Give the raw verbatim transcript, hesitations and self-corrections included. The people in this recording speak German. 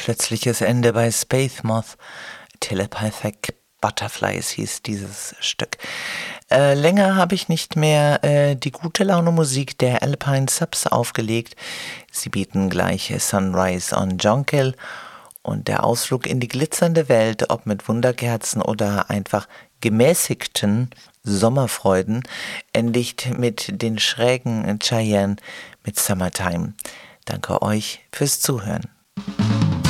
Plötzliches Ende bei Space Moth. Telepathic Butterflies hieß dieses Stück. Äh, länger habe ich nicht mehr äh, die gute Laune Musik der Alpine Subs aufgelegt. Sie bieten gleich Sunrise on Jonquil und der Ausflug in die glitzernde Welt, ob mit Wunderkerzen oder einfach gemäßigten Sommerfreuden, endigt mit den schrägen Cheyenne mit Summertime. Danke euch fürs Zuhören.